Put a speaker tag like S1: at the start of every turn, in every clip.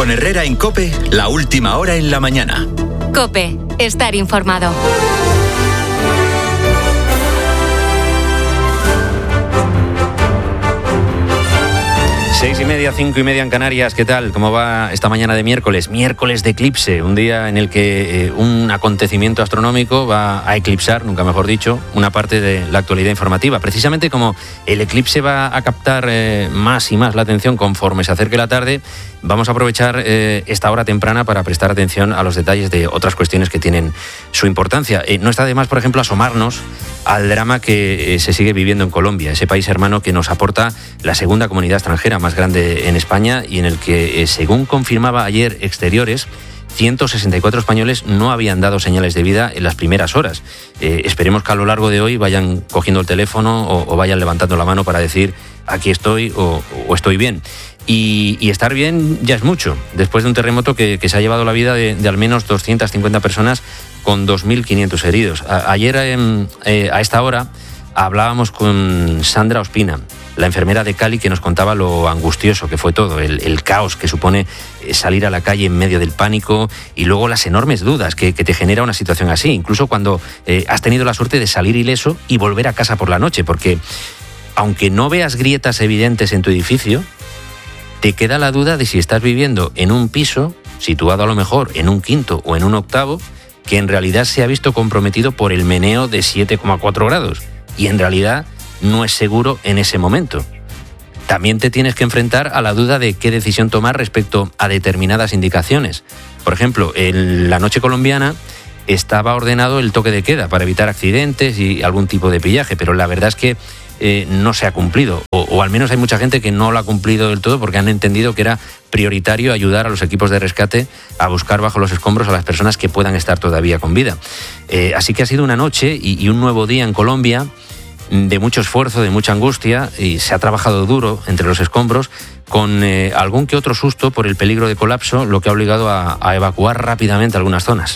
S1: Con Herrera en COPE, la última hora en la mañana.
S2: COPE, estar informado.
S3: 6:30, 5:30 en Canarias. ¿Qué tal? ¿Cómo va esta mañana de miércoles? Miércoles de eclipse, un día en el que un acontecimiento astronómico va a eclipsar, nunca mejor dicho, una parte de la actualidad informativa. Precisamente como el eclipse va a captar más y más la atención conforme se acerque la tarde, vamos a aprovechar esta hora temprana para prestar atención a los detalles de otras cuestiones que tienen su importancia. No está de más, por ejemplo, asomarnos al drama que se sigue viviendo en Colombia, ese país hermano que nos aporta la segunda comunidad extranjera más grande en España y en el que, según confirmaba ayer Exteriores, 164 españoles no habían dado señales de vida en las primeras horas. Esperemos que a lo largo de hoy vayan cogiendo el teléfono o vayan levantando la mano para decir aquí estoy o estoy bien. Y estar bien ya es mucho, después de un terremoto que se ha llevado la vida de al menos 250 personas con 2.500 heridos. Ayer a esta hora hablábamos con Sandra Ospina, la enfermera de Cali, que nos contaba lo angustioso que fue todo, el caos que supone salir a la calle en medio del pánico y luego las enormes dudas que te genera una situación así, incluso cuando has tenido la suerte de salir ileso y volver a casa por la noche, porque aunque no veas grietas evidentes en tu edificio, te queda la duda de si estás viviendo en un piso, situado a lo mejor en un quinto o en un octavo, que en realidad se ha visto comprometido por el meneo de 7,4 grados y en realidad no es seguro en ese momento. También te tienes que enfrentar a la duda de qué decisión tomar respecto a determinadas indicaciones. Por ejemplo, en la noche colombiana estaba ordenado el toque de queda para evitar accidentes y algún tipo de pillaje, pero la verdad es que no se ha cumplido, o al menos hay mucha gente que no lo ha cumplido del todo porque han entendido que era prioritario ayudar a los equipos de rescate a buscar bajo los escombros a las personas que puedan estar todavía con vida. Así que ha sido una noche y un nuevo día en Colombia de mucho esfuerzo, de mucha angustia, y se ha trabajado duro entre los escombros con algún que otro susto por el peligro de colapso, lo que ha obligado a evacuar rápidamente algunas zonas.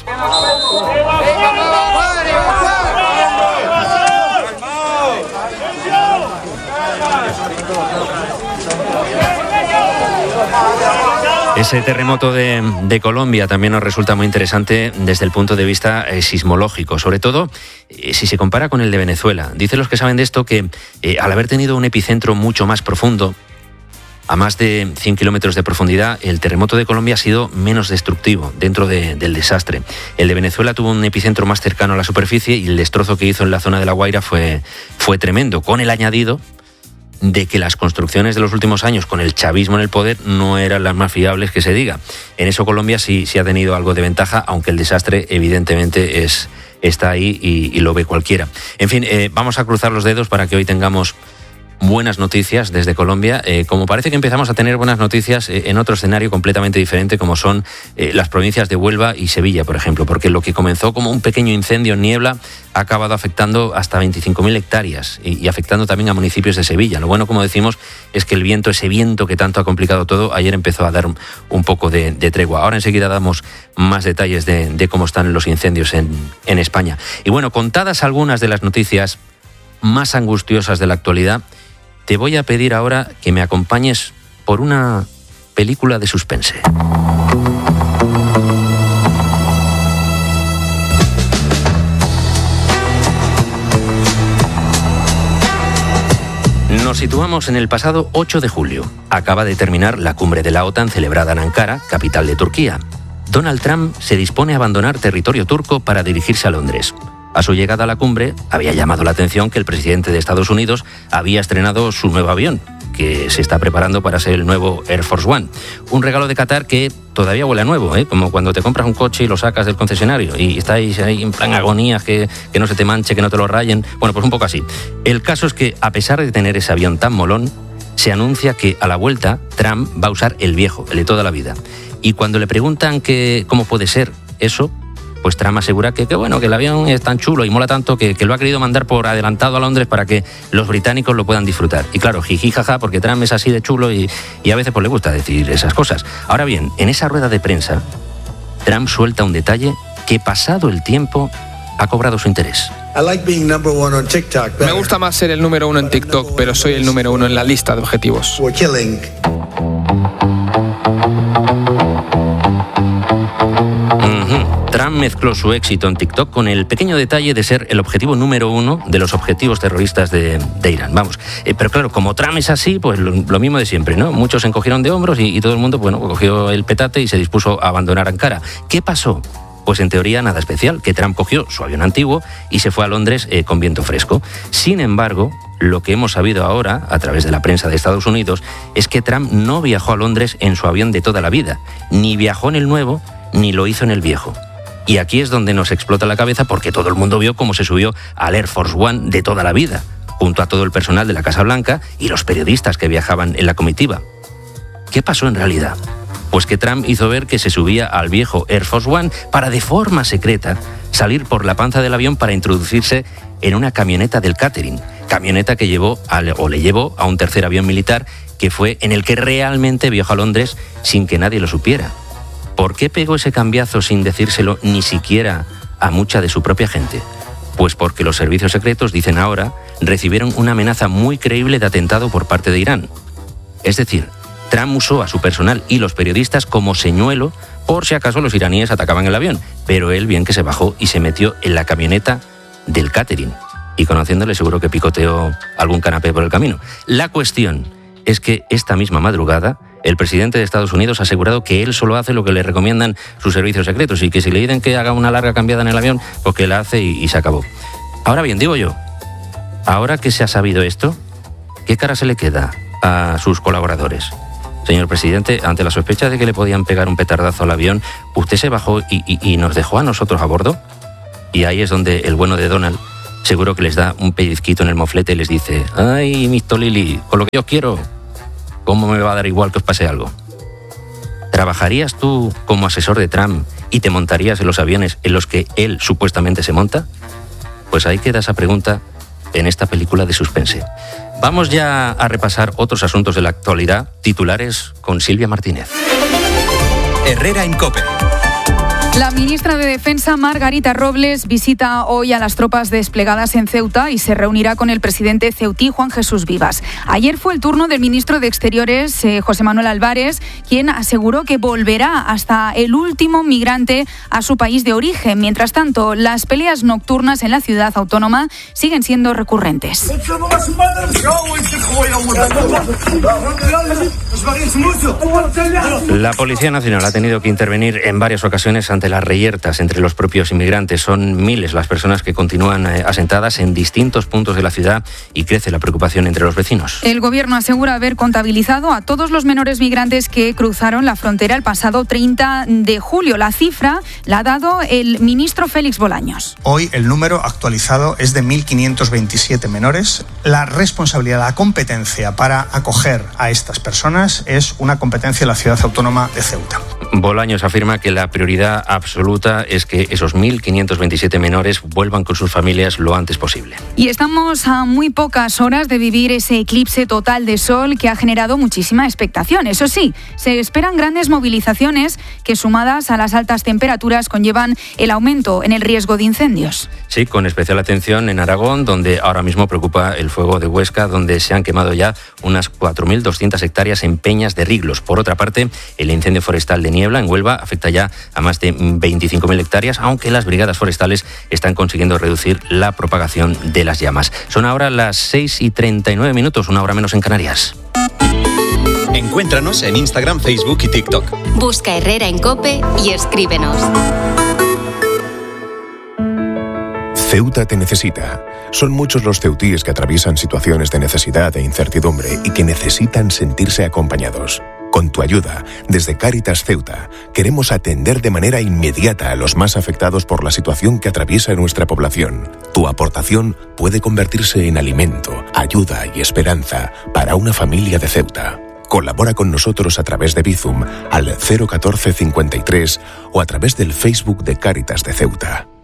S3: Ese terremoto de Colombia también nos resulta muy interesante desde el punto de vista sismológico, sobre todo si se compara con el de Venezuela. Dicen los que saben de esto que al haber tenido un epicentro mucho más profundo, a más de 100 kilómetros de profundidad, el terremoto de Colombia ha sido menos destructivo dentro del desastre. El de Venezuela tuvo un epicentro más cercano a la superficie y el destrozo que hizo en la zona de La Guaira fue tremendo, con el añadido de que las construcciones de los últimos años con el chavismo en el poder no eran las más fiables que se diga. En eso Colombia sí ha tenido algo de ventaja, aunque el desastre evidentemente está ahí y lo ve cualquiera. En fin, vamos a cruzar los dedos para que hoy tengamos buenas noticias desde Colombia, como parece que empezamos a tener buenas noticias en otro escenario completamente diferente, como son las provincias de Huelva y Sevilla, por ejemplo, porque lo que comenzó como un pequeño incendio en niebla ha acabado afectando hasta 25.000 hectáreas y afectando también a municipios de Sevilla. Lo bueno, como decimos, es que ese viento que tanto ha complicado todo, ayer empezó a dar un poco de tregua. Ahora enseguida damos más detalles de cómo están los incendios en España. Y bueno, contadas algunas de las noticias más angustiosas de la actualidad, te voy a pedir ahora que me acompañes por una película de suspense. Nos situamos en el pasado 8 de julio. Acaba de terminar la cumbre de la OTAN celebrada en Ankara, capital de Turquía. Donald Trump se dispone a abandonar territorio turco para dirigirse a Londres. A su llegada a la cumbre, había llamado la atención que el presidente de Estados Unidos había estrenado su nuevo avión, que se está preparando para ser el nuevo Air Force One. Un regalo de Qatar que todavía huele a nuevo, como cuando te compras un coche y lo sacas del concesionario y estáis ahí en plan agonías, que no se te manche, que no te lo rayen. Bueno, pues un poco así. El caso es que, a pesar de tener ese avión tan molón, se anuncia que a la vuelta Trump va a usar el viejo, el de toda la vida. Y cuando le preguntan cómo puede ser eso, pues Trump asegura que el avión es tan chulo y mola tanto que lo ha querido mandar por adelantado a Londres para que los británicos lo puedan disfrutar. Y claro, jiji jaja, porque Trump es así de chulo y a veces pues le gusta decir esas cosas. Ahora bien, en esa rueda de prensa, Trump suelta un detalle que, pasado el tiempo, ha cobrado su interés.
S4: Me gusta más ser el número 1 en TikTok, pero soy el número 1 en la lista de objetivos.
S3: Trump mezcló su éxito en TikTok con el pequeño detalle de ser el objetivo número 1 de los objetivos terroristas de Irán. Vamos, pero claro, como Trump es así, pues lo mismo de siempre, ¿no? Muchos se encogieron de hombros y todo el mundo, bueno, cogió el petate y se dispuso a abandonar Ankara. ¿Qué pasó? Pues en teoría nada especial, que Trump cogió su avión antiguo y se fue a Londres con viento fresco. Sin embargo, lo que hemos sabido ahora, a través de la prensa de Estados Unidos, es que Trump no viajó a Londres en su avión de toda la vida, ni viajó en el nuevo, ni lo hizo en el viejo. Y aquí es donde nos explota la cabeza porque todo el mundo vio cómo se subió al Air Force One de toda la vida, junto a todo el personal de la Casa Blanca y los periodistas que viajaban en la comitiva. ¿Qué pasó en realidad? Pues que Trump hizo ver que se subía al viejo Air Force One para de forma secreta salir por la panza del avión para introducirse en una camioneta del catering, camioneta que le llevó a un tercer avión militar que fue en el que realmente viajó a Londres sin que nadie lo supiera. ¿Por qué pegó ese cambiazo sin decírselo ni siquiera a mucha de su propia gente? Pues porque los servicios secretos, dicen ahora, recibieron una amenaza muy creíble de atentado por parte de Irán. Es decir, Trump usó a su personal y los periodistas como señuelo por si acaso los iraníes atacaban el avión, pero él bien que se bajó y se metió en la camioneta del catering. Y conociéndole seguro que picoteó algún canapé por el camino. La cuestión es que esta misma madrugada el presidente de Estados Unidos ha asegurado que él solo hace lo que le recomiendan sus servicios secretos y que si le dicen que haga una larga cambiada en el avión, pues que la hace y se acabó. Ahora bien, digo yo, ahora que se ha sabido esto, ¿qué cara se le queda a sus colaboradores? Señor presidente, ante la sospecha de que le podían pegar un petardazo al avión, usted se bajó y nos dejó a nosotros a bordo. Y ahí es donde el bueno de Donald seguro que les da un pellizquito en el moflete y les dice: ¡ay, Mr. Lily, con lo que yo quiero! ¿Cómo me va a dar igual que os pase algo? ¿Trabajarías tú como asesor de Trump y te montarías en los aviones en los que él supuestamente se monta? Pues ahí queda esa pregunta en esta película de suspense. Vamos ya a repasar otros asuntos de la actualidad, titulares con Silvia Martínez.
S1: Herrera en COPE.
S5: La ministra de Defensa, Margarita Robles, visita hoy a las tropas desplegadas en Ceuta y se reunirá con el presidente ceutí, Juan Jesús Vivas. Ayer fue el turno del ministro de Exteriores, José Manuel Álvarez, quien aseguró que volverá hasta el último migrante a su país de origen. Mientras tanto, las peleas nocturnas en la ciudad autónoma siguen siendo recurrentes.
S3: La Policía Nacional ha tenido que intervenir en varias ocasiones ante las reyertas entre los propios inmigrantes. Son miles las personas que continúan asentadas en distintos puntos de la ciudad y crece la preocupación entre los vecinos.
S5: El gobierno asegura haber contabilizado a todos los menores migrantes que cruzaron la frontera el pasado 30 de julio. La cifra la ha dado el ministro Félix Bolaños.
S6: Hoy el número actualizado es de 1.527 menores. La responsabilidad, la competencia para acoger a estas personas es una competencia de la ciudad autónoma de Ceuta.
S3: Bolaños afirma que la prioridad absoluta es que esos 1.527 menores vuelvan con sus familias lo antes posible.
S5: Y estamos a muy pocas horas de vivir ese eclipse total de sol que ha generado muchísima expectación. Eso sí, se esperan grandes movilizaciones que, sumadas a las altas temperaturas, conllevan el aumento en el riesgo de incendios.
S3: Sí, con especial atención en Aragón, donde ahora mismo preocupa el fuego de Huesca, donde se han quemado ya unas 4.200 hectáreas en peñas de Riglos. Por otra parte, el incendio forestal de Niebla, en Huelva, afecta ya a más de 25.000 hectáreas, aunque las brigadas forestales están consiguiendo reducir la propagación de las llamas. Son ahora las 6:39, una hora menos en Canarias.
S1: Encuéntranos en Instagram, Facebook y TikTok.
S2: Busca Herrera en COPE y escríbenos.
S7: Ceuta te necesita. Son muchos los ceutíes que atraviesan situaciones de necesidad e incertidumbre y que necesitan sentirse acompañados. Con tu ayuda, desde Cáritas Ceuta, queremos atender de manera inmediata a los más afectados por la situación que atraviesa nuestra población. Tu aportación puede convertirse en alimento, ayuda y esperanza para una familia de Ceuta. Colabora con nosotros a través de Bizum al 01453 o a través del Facebook de Cáritas de Ceuta.